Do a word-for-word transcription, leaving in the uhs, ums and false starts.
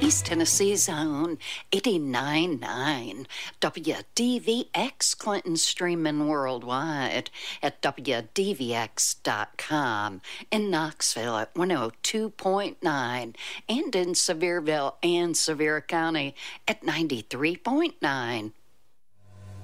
East Tennessee's own eighty-nine point nine. W D V X Clinton streaming worldwide at W D V X dot com. In Knoxville at one oh two point nine. And in Sevierville and Sevier County at ninety-three point nine.